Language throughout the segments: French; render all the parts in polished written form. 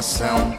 coração.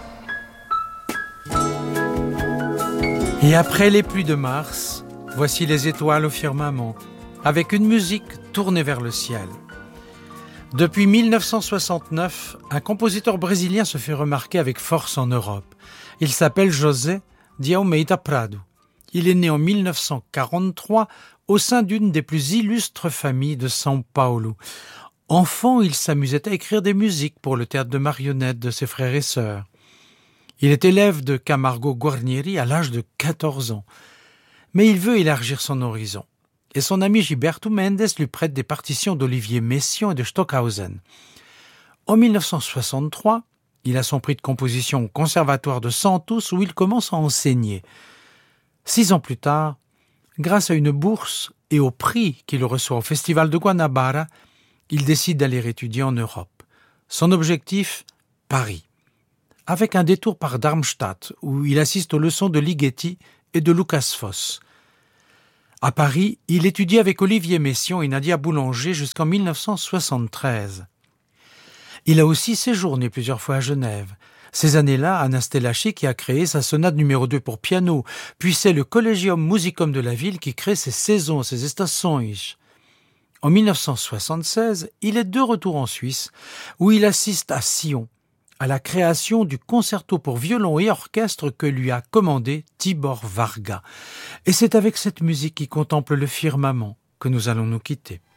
Et après les pluies de mars, voici les étoiles au firmament, avec une musique tournée vers le ciel. Depuis 1969, un compositeur brésilien se fait remarquer avec force en Europe. Il s'appelle José de Almeida Prado. Il est né en 1943 au sein d'une des plus illustres familles de São Paulo. Enfant, il s'amusait à écrire des musiques pour le théâtre de marionnettes de ses frères et sœurs. Il est élève de Camargo Guarnieri à l'âge de 14 ans. Mais il veut élargir son horizon. Et son ami Gilberto Mendes lui prête des partitions d'Olivier Messiaen et de Stockhausen. En 1963, il a son prix de composition au Conservatoire de Santos où il commence à enseigner. 6 ans plus tard, grâce à une bourse et au prix qu'il reçoit au Festival de Guanabara, il décide d'aller étudier en Europe. Son objectif, Paris. Avec un détour par Darmstadt, où il assiste aux leçons de Ligeti et de Lucas Foss. À Paris, il étudie avec Olivier Messiaen et Nadia Boulanger jusqu'en 1973. Il a aussi séjourné plusieurs fois à Genève. Ces années-là, Anna Stelachi qui a créé sa sonate numéro 2 pour piano, puis c'est le Collegium Musicum de la ville qui crée ses saisons, ses estações. En 1976, il est de retour en Suisse, où il assiste à Sion, à la création du concerto pour violon et orchestre que lui a commandé Tibor Varga. Et c'est avec cette musique qui contemple le firmament que nous allons nous quitter.